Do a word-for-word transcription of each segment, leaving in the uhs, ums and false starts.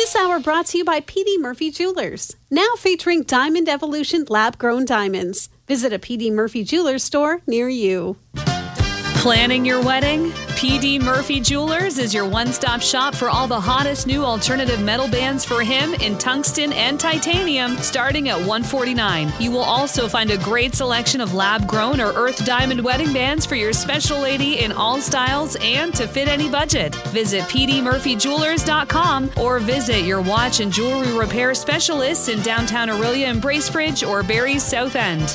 This hour brought to you by P D Murphy Jewelers, now featuring Diamond Evolution lab-grown diamonds. Visit a P D Murphy Jewelers store near you. Planning your wedding? P D Murphy Jewelers is your one-stop shop for all the hottest new alternative metal bands for him in tungsten and titanium, starting at one hundred forty-nine dollars. You will also find a great selection of lab-grown or earth diamond wedding bands for your special lady in all styles and to fit any budget. Visit p d murphy jewelers dot com or visit your watch and jewelry repair specialists in downtown Orillia and Bracebridge or Barrie's South End.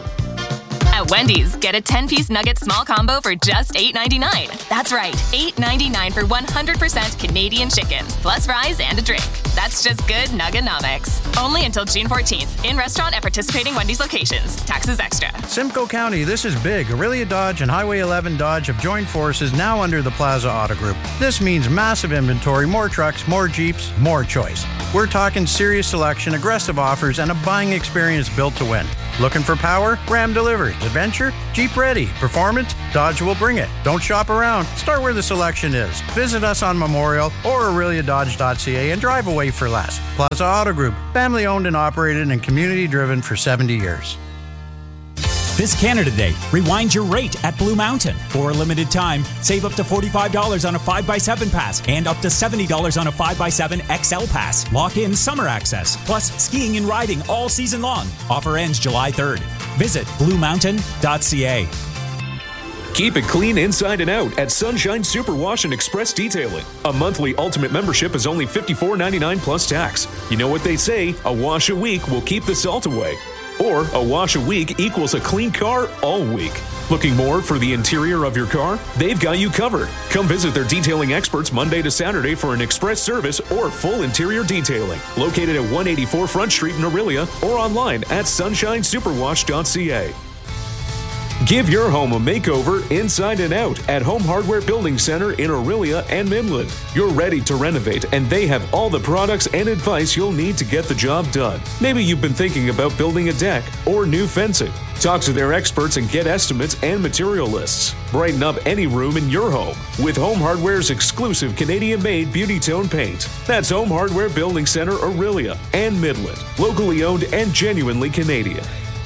At Wendy's, get a ten-piece nugget small combo for just eight ninety-nine. That's right, eight ninety-nine for one hundred percent Canadian chicken, plus fries and a drink. That's just good Nugganomics. Only until June fourteenth. In restaurant at participating Wendy's locations. Taxes extra. Simcoe County, this is big. Orillia Dodge and Highway eleven Dodge have joined forces now under the Plaza Auto Group. This means massive inventory, more trucks, more Jeeps, more choice. We're talking serious selection, aggressive offers, and a buying experience built to win. Looking for power? Ram delivers. Adventure? Jeep ready. Performance? Dodge will bring it. Don't shop around. Start where the selection is. Visit us on Memorial or Orillia Dodge dot c a and drive away for less. Plaza Auto Group. Family owned and operated and community driven for seventy years. This Canada Day, rewind your rate at Blue Mountain. For a limited time, save up to forty-five dollars on a five by seven pass and up to seventy dollars on a five by seven X L pass. Lock in summer access, plus skiing and riding all season long. Offer ends July third. Visit blue mountain dot c a. Keep it clean inside and out at Sunshine Superwash and Express Detailing. A monthly ultimate membership is only fifty-four ninety-nine plus tax. You know what they say, a wash a week will keep the salt away. Or a wash a week equals a clean car all week. Looking more for the interior of your car? They've got you covered. Come visit their detailing experts Monday to Saturday for an express service or full interior detailing. Located at one eighty-four Front Street in Orillia or online at sunshine superwash dot c a. Give your home a makeover inside and out at Home Hardware Building Center in Orillia and Midland. You're ready to renovate, and they have all the products and advice you'll need to get the job done. Maybe you've been thinking about building a deck or new fencing. Talk to their experts and get estimates and material lists. Brighten up any room in your home with Home Hardware's exclusive Canadian-made Beauty Tone paint. That's Home Hardware Building Center, Orillia and Midland. Locally owned and genuinely Canadian.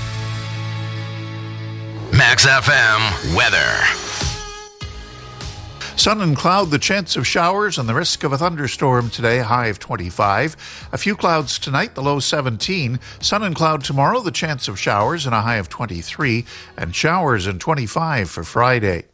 Max F M weather. Sun and cloud, the chance of showers and the risk of a thunderstorm today, high of twenty-five. A few clouds tonight, the low seventeen. Sun and cloud tomorrow, the chance of showers and a high of twenty-three. And showers and twenty-five for Friday.